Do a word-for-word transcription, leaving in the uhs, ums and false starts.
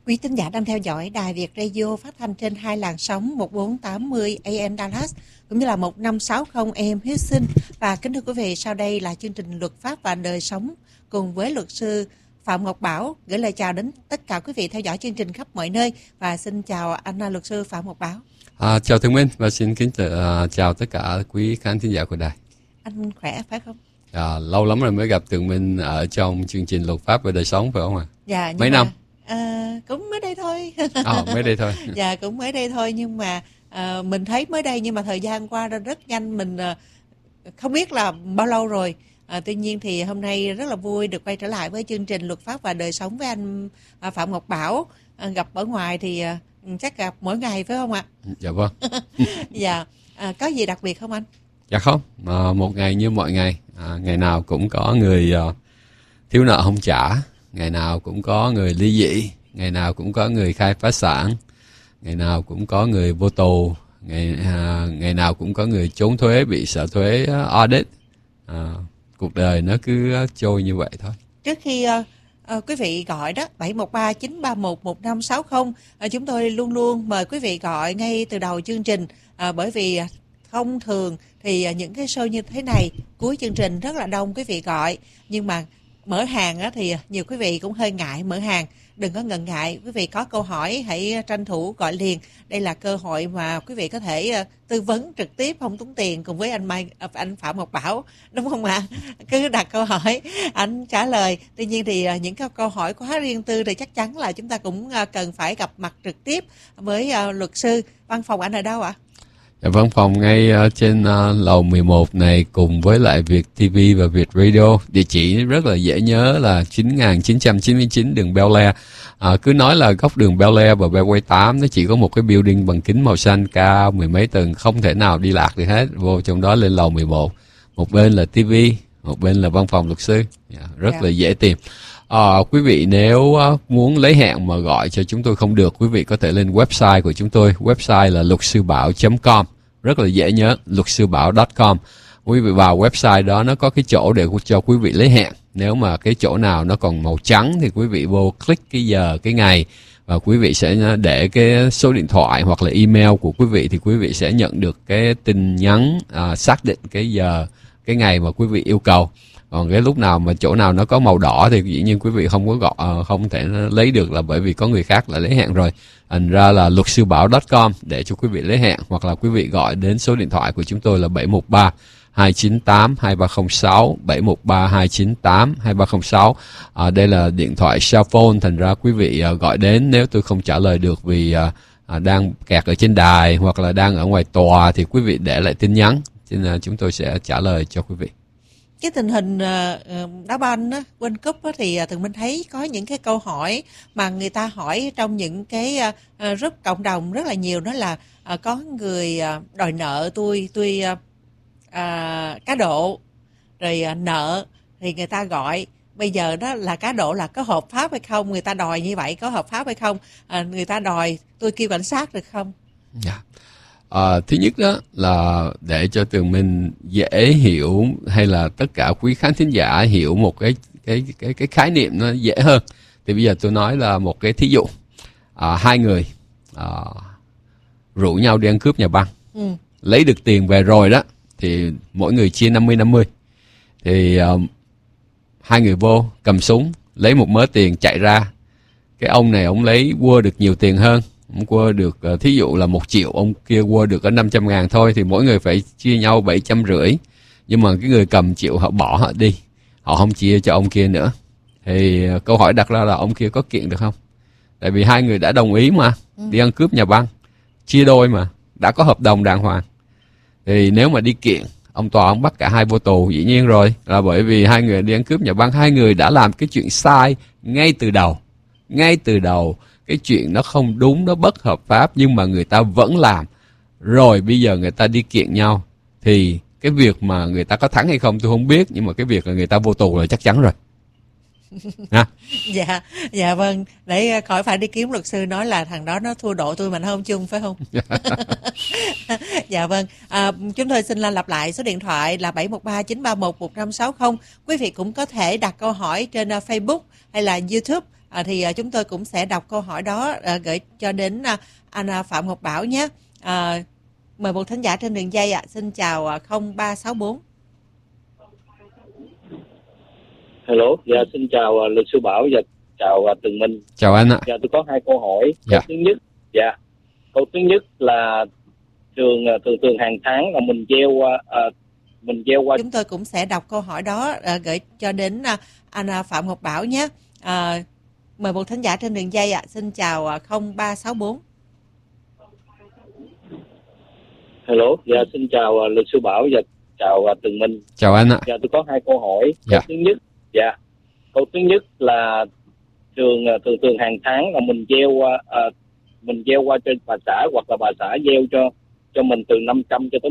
Quý thính giả đang theo dõi Đài Việt Radio phát thanh trên hai làn sóng một bốn tám không A M Dallas cũng như là một năm sáu không A M Houston. Và kính thưa quý vị, sau đây là chương trình Luật pháp và đời sống cùng với luật sư Phạm Ngọc Bảo gửi lời chào đến tất cả quý vị theo dõi chương trình khắp mọi nơi. Và xin chào anh luật sư Phạm Ngọc Bảo. À, chào Thương Minh và xin kính uh, chào tất cả quý khán thính giả của đài. Anh khỏe phải không? À, lâu lắm rồi mới gặp Tường Minh ở trong chương trình Luật pháp và đời sống phải không ạ? Dạ. Mấy năm? À, cũng mới đây thôi. À, mới đây thôi. Dạ, cũng mới đây thôi, nhưng mà à, mình thấy mới đây, nhưng mà thời gian qua rất nhanh, mình à, không biết là bao lâu rồi. À, tuy nhiên thì hôm nay rất là vui được quay trở lại với chương trình Luật pháp và đời sống với anh à, Phạm Ngọc Bảo. À, gặp ở ngoài thì à, chắc gặp mỗi ngày phải không ạ? Dạ vâng. Dạ, à, có gì đặc biệt không anh? Dạ không, à, một ngày như mọi ngày, à, ngày nào cũng có người à, thiếu nợ không trả, ngày nào cũng có người ly dị, ngày nào cũng có người khai phá sản, ngày nào cũng có người vô tù, ngày à, ngày nào cũng có người trốn thuế, bị sở thuế uh, audit. À, cuộc đời nó cứ trôi như vậy thôi. Trước khi uh, uh, quý vị gọi đó bảy một ba chín ba một một năm sáu không, uh, chúng tôi luôn luôn mời quý vị gọi ngay từ đầu chương trình, uh, bởi vì uh, thông thường thì uh, những cái show như thế này cuối chương trình rất là đông quý vị gọi, nhưng mà mở hàng á, thì nhiều quý vị cũng hơi ngại mở hàng. Đừng có ngần ngại, quý vị có câu hỏi hãy tranh thủ gọi liền. Đây là cơ hội mà quý vị có thể uh, tư vấn trực tiếp không tốn tiền cùng với anh Mai, uh, anh Phạm Ngọc Bảo, đúng không ạ? Cứ đặt câu hỏi, anh trả lời. Tuy nhiên thì uh, những cái câu hỏi quá riêng tư thì chắc chắn là chúng ta cũng uh, cần phải gặp mặt trực tiếp với uh, luật sư. Văn phòng anh ở đâu ạ? Dạ, văn phòng ngay uh, trên uh, lầu mười một này cùng với lại Việt ti vi và Việt Radio. Địa chỉ rất là dễ nhớ là chín nghìn chín trăm chín mươi chín đường Bel Air. À, cứ nói là góc đường Bel Air và Beltway tám, nó chỉ có một cái building bằng kính màu xanh cao mười mấy tầng, không thể nào đi lạc được hết. Vô trong đó lên lầu mười một. Một bên là ti vi, một bên là văn phòng luật sư. Yeah, rất yeah. là dễ tìm. À, quý vị nếu uh, muốn lấy hẹn mà gọi cho chúng tôi không được, quý vị có thể lên website của chúng tôi. Website là luật sư bảo chấm com. Rất là dễ nhớ, luật sư bảo chấm com. Quý vị vào website đó, nó có cái chỗ để cho quý vị lấy hẹn. Nếu mà cái chỗ nào nó còn màu trắng thì quý vị vô click cái giờ, cái ngày, và quý vị sẽ để cái số điện thoại hoặc là email của quý vị, thì quý vị sẽ nhận được cái tin nhắn à, xác định cái giờ, cái ngày mà quý vị yêu cầu. Còn cái lúc nào mà chỗ nào nó có màu đỏ thì dĩ nhiên quý vị không có gọi, không thể lấy được, là bởi vì có người khác đã lấy hẹn rồi. Thành ra là luật sư bảo chấm com để cho quý vị lấy hẹn, hoặc là quý vị gọi đến số điện thoại của chúng tôi là bảy một ba hai chín tám hai ba không sáu, bảy một ba hai chín tám hai ba không sáu. À, đây là điện thoại cell phone, thành ra quý vị à, gọi đến nếu tôi không trả lời được vì à, à, đang kẹt ở trên đài hoặc là đang ở ngoài tòa thì quý vị để lại tin nhắn, cho nên chúng tôi sẽ trả lời cho quý vị. Cái tình hình uh, đá banh á, World Cup á, thì uh, Tường Minh thấy có những cái câu hỏi mà người ta hỏi trong những cái uh, group cộng đồng rất là nhiều, đó là uh, có người uh, đòi nợ tôi, tôi uh, uh, cá độ, rồi uh, nợ thì người ta gọi. Bây giờ đó là cá độ là có hợp pháp hay không? Người ta đòi như vậy có hợp pháp hay không? Uh, người ta đòi tôi kêu cảnh sát được không? Dạ. Yeah. À, thứ nhất đó là để cho Tường Minh dễ hiểu, hay là tất cả quý khán thính giả hiểu một cái cái cái cái khái niệm nó dễ hơn, thì bây giờ tôi nói là một cái thí dụ. À, hai người à, rủ nhau đi ăn cướp nhà băng, ừ. lấy được tiền về rồi đó thì mỗi người chia năm mươi năm mươi. Thì à, hai người vô cầm súng lấy một mớ tiền chạy ra. Cái ông này ông lấy quơ được nhiều tiền hơn, ông quơ được thí dụ là một triệu, ông kia quơ được có năm trăm ngàn thôi, thì mỗi người phải chia nhau bảy trăm rưỡi. Nhưng mà cái người cầm triệu họ bỏ họ đi, họ không chia cho ông kia nữa. Thì câu hỏi đặt ra là ông kia có kiện được không? Tại vì hai người đã đồng ý mà, ừ. đi ăn cướp nhà băng, chia đôi mà, đã có hợp đồng đàng hoàng. Thì nếu mà đi kiện, ông tòa ông bắt cả hai vô tù, dĩ nhiên rồi, là bởi vì hai người đi ăn cướp nhà băng, hai người đã làm cái chuyện sai ngay từ đầu. Ngay từ đầu cái chuyện nó không đúng, nó bất hợp pháp, nhưng mà người ta vẫn làm. Rồi bây giờ người ta đi kiện nhau, thì cái việc mà người ta có thắng hay không tôi không biết, nhưng mà cái việc là người ta vô tù là chắc chắn rồi. Ha. Dạ, dạ vâng, để khỏi phải đi kiếm luật sư nói là thằng đó nó thua độ tôi mà nó không chung, phải không? Dạ vâng, à, chúng tôi xin lặp lại số điện thoại là bảy một ba chín ba một một năm sáu không. Quý vị cũng có thể đặt câu hỏi trên uh, Facebook hay là YouTube, à, thì uh, chúng tôi cũng sẽ đọc câu hỏi đó uh, gửi cho đến uh, anh uh, Phạm Ngọc Bảo nhé. À, mời một thính giả trên đường dây ạ. À. Xin chào uh, không ba sáu bốn. Hello, dạ xin chào uh, luật sư Bảo và chào uh, Tường Minh. Chào anh ạ. Dạ tôi có hai câu hỏi. Dạ. Câu thứ nhất, dạ. Câu thứ nhất là thường uh, thường thường hàng tháng là mình gieo uh, uh, mình gieo qua. Chúng tôi cũng sẽ đọc câu hỏi đó uh, gửi cho đến uh, anh uh, Phạm Ngọc Bảo nhé. À, mời một thính giả trên đường dây ạ. À. Xin chào uh, không ba sáu bốn. Hello, dạ xin chào uh, luật sư Bảo và chào uh, Tường Minh. Chào anh ạ. Dạ tôi có hai câu hỏi. Dạ. Câu thứ nhất, dạ. Câu thứ nhất là thường uh, thường thường hàng tháng là mình gieo uh, uh, mình gieo qua cho bà xã hoặc là bà xã gieo cho cho mình từ năm trăm cho tới